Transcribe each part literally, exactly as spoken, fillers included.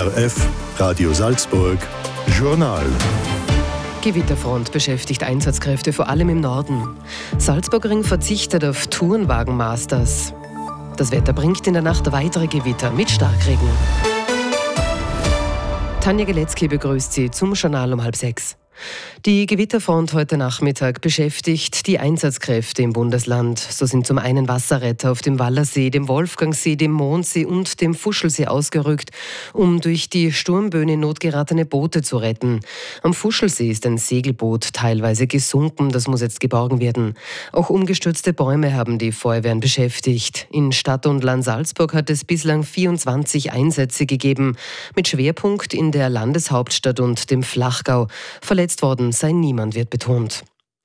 R F, Radio Salzburg, Journal. Gewitterfront beschäftigt Einsatzkräfte vor allem im Norden. Salzburgring verzichtet auf Tourenwagen-Masters. Das Wetter bringt in der Nacht weitere Gewitter mit Starkregen. Tanja Geletzky begrüßt Sie zum Journal um halb sechs. Die Gewitterfront heute Nachmittag beschäftigt die Einsatzkräfte im Bundesland. So sind zum einen Wasserretter auf dem Wallersee, dem Wolfgangsee, dem Mondsee und dem Fuschelsee ausgerückt, um durch die Sturmböen in Not geratene Boote zu retten. Am Fuschelsee ist ein Segelboot teilweise gesunken, das muss jetzt geborgen werden. Auch umgestürzte Bäume haben die Feuerwehren beschäftigt. In Stadt und Land Salzburg hat es bislang vierundzwanzig Einsätze gegeben, mit Schwerpunkt in der Landeshauptstadt und dem Flachgau. Verletzt worden sei niemand, wird betont.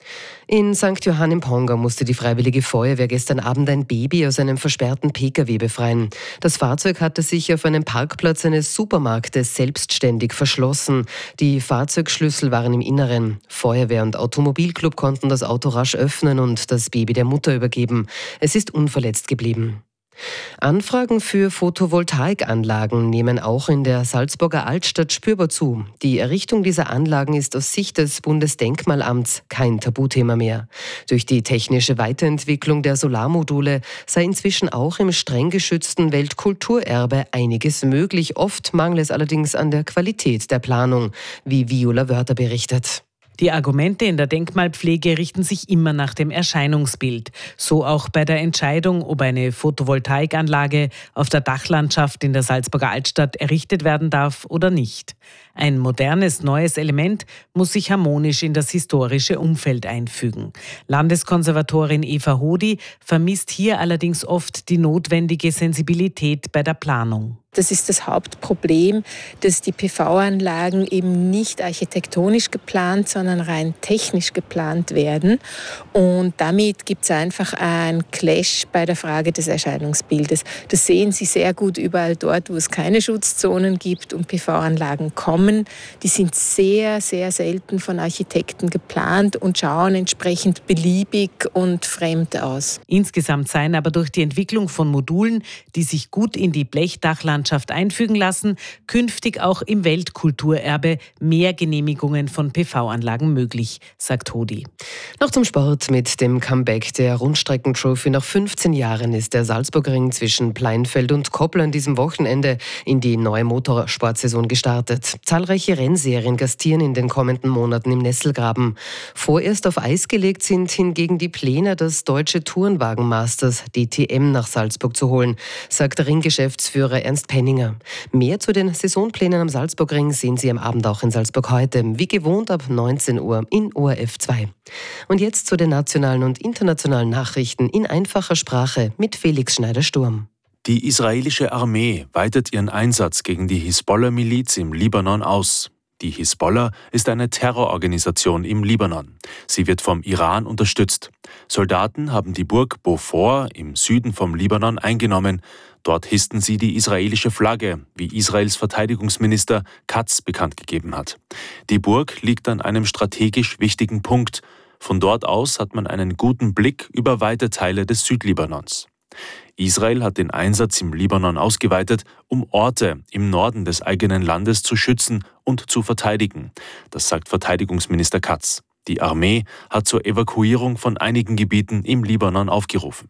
In Sankt Johann im Pongau musste die Freiwillige Feuerwehr gestern Abend ein Baby aus einem versperrten P K W befreien. Das Fahrzeug hatte sich auf einem Parkplatz eines Supermarktes selbstständig verschlossen. Die Fahrzeugschlüssel waren im Inneren. Feuerwehr und Automobilclub konnten das Auto rasch öffnen und das Baby der Mutter übergeben. Es ist unverletzt geblieben. Anfragen für Photovoltaikanlagen nehmen auch in der Salzburger Altstadt spürbar zu. Die Errichtung dieser Anlagen ist aus Sicht des Bundesdenkmalamts kein Tabuthema mehr. Durch die technische Weiterentwicklung der Solarmodule sei inzwischen auch im streng geschützten Weltkulturerbe einiges möglich. Oft mangelt es allerdings an der Qualität der Planung, wie Viola Wörter berichtet. Die Argumente in der Denkmalpflege richten sich immer nach dem Erscheinungsbild. So auch bei der Entscheidung, ob eine Photovoltaikanlage auf der Dachlandschaft in der Salzburger Altstadt errichtet werden darf oder nicht. Ein modernes, neues Element muss sich harmonisch in das historische Umfeld einfügen. Landeskonservatorin Eva Hodi vermisst hier allerdings oft die notwendige Sensibilität bei der Planung. Das ist das Hauptproblem, dass die P V-Anlagen eben nicht architektonisch geplant, sondern rein technisch geplant werden. Und damit gibt es einfach einen Clash bei der Frage des Erscheinungsbildes. Das sehen Sie sehr gut überall dort, wo es keine Schutzzonen gibt und P V-Anlagen kommen. Die sind sehr, sehr selten von Architekten geplant und schauen entsprechend beliebig und fremd aus. Insgesamt seien aber durch die Entwicklung von Modulen, die sich gut in die Blechdachlandschaft einfügen lassen, künftig auch im Weltkulturerbe mehr Genehmigungen von P V-Anlagen möglich, sagt Hodi. Noch zum Sport. Mit dem Comeback der Rundstreckentrophy nach fünfzehn Jahren ist der Salzburgring zwischen Pleinfeld und Koppel an diesem Wochenende in die neue Motorsportsaison gestartet. Zahlreiche Rennserien gastieren in den kommenden Monaten im Nesselgraben. Vorerst auf Eis gelegt sind hingegen die Pläne, das deutsche Tourenwagen-Masters D T M nach Salzburg zu holen, sagt der Ringgeschäftsführer Ernst Penninger. Mehr zu den Saisonplänen am Salzburgring sehen Sie am Abend auch in Salzburg heute, wie gewohnt ab neunzehn Uhr in O R F zwei. Und jetzt zu den nationalen und internationalen Nachrichten in einfacher Sprache mit Felix Schneider-Sturm. Die israelische Armee weitet ihren Einsatz gegen die Hisbollah-Miliz im Libanon aus. Die Hisbollah ist eine Terrororganisation im Libanon. Sie wird vom Iran unterstützt. Soldaten haben die Burg Beaufort im Süden vom Libanon eingenommen. Dort hissten sie die israelische Flagge, wie Israels Verteidigungsminister Katz bekannt gegeben hat. Die Burg liegt an einem strategisch wichtigen Punkt. Von dort aus hat man einen guten Blick über weite Teile des Südlibanons. Israel hat den Einsatz im Libanon ausgeweitet, um Orte im Norden des eigenen Landes zu schützen und zu verteidigen. Das sagt Verteidigungsminister Katz. Die Armee hat zur Evakuierung von einigen Gebieten im Libanon aufgerufen.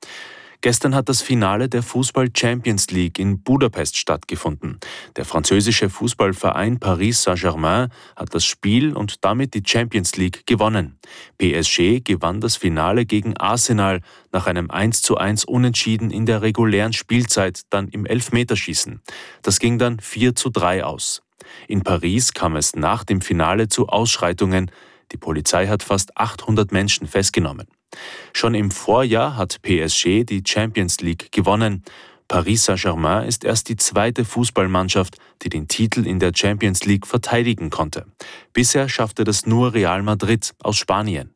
Gestern hat das Finale der Fußball-Champions League in Budapest stattgefunden. Der französische Fußballverein Paris Saint-Germain hat das Spiel und damit die Champions League gewonnen. P S G gewann das Finale gegen Arsenal nach einem eins zu eins Unentschieden in der regulären Spielzeit, dann im Elfmeterschießen. Das ging dann vier zu drei aus. In Paris kam es nach dem Finale zu Ausschreitungen. Die Polizei hat fast achthundert Menschen festgenommen. Schon im Vorjahr hat P S G die Champions League gewonnen. Paris Saint-Germain ist erst die zweite Fußballmannschaft, die den Titel in der Champions League verteidigen konnte. Bisher schaffte das nur Real Madrid aus Spanien.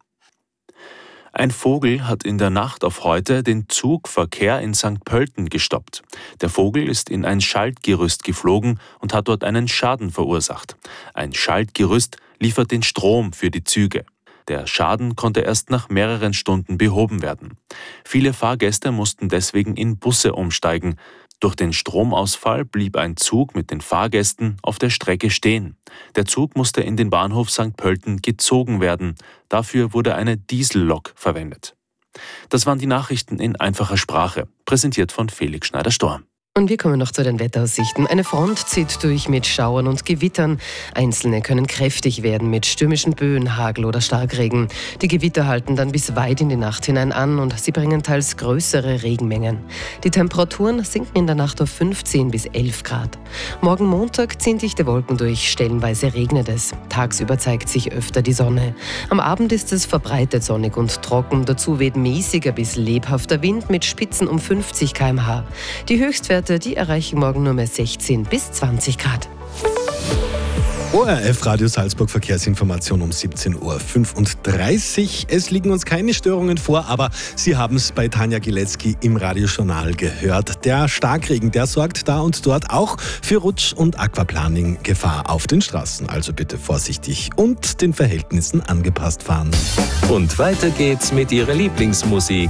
Ein Vogel hat in der Nacht auf heute den Zugverkehr in Sankt Pölten gestoppt. Der Vogel ist in ein Schaltgerüst geflogen und hat dort einen Schaden verursacht. Ein Schaltgerüst liefert den Strom für die Züge. Der Schaden konnte erst nach mehreren Stunden behoben werden. Viele Fahrgäste mussten deswegen in Busse umsteigen. Durch den Stromausfall blieb ein Zug mit den Fahrgästen auf der Strecke stehen. Der Zug musste in den Bahnhof Sankt Pölten gezogen werden. Dafür wurde eine Diesellok verwendet. Das waren die Nachrichten in einfacher Sprache, präsentiert von Felix Schneider-Storm. Und wir kommen noch zu den Wetteraussichten. Eine Front zieht durch mit Schauern und Gewittern. Einzelne können kräftig werden mit stürmischen Böen, Hagel oder Starkregen. Die Gewitter halten dann bis weit in die Nacht hinein an und sie bringen teils größere Regenmengen. Die Temperaturen sinken in der Nacht auf fünfzehn bis elf Grad. Morgen Montag ziehen dichte Wolken durch, stellenweise regnet es. Tagsüber zeigt sich öfter die Sonne. Am Abend ist es verbreitet sonnig und trocken. Dazu weht mäßiger bis lebhafter Wind mit Spitzen um fünfzig Kilometer pro Stunde. Die Höchstwerte die erreichen morgen nur mehr sechzehn bis zwanzig Grad. O R F Radio Salzburg Verkehrsinformation um siebzehn Uhr fünfunddreißig. Es liegen uns keine Störungen vor, aber Sie haben es bei Tanja Gilecki im Radiojournal gehört. Der Starkregen, der sorgt da und dort auch für Rutsch- und Aquaplaning-Gefahr auf den Straßen. Also bitte vorsichtig und den Verhältnissen angepasst fahren. Und weiter geht's mit Ihrer Lieblingsmusik.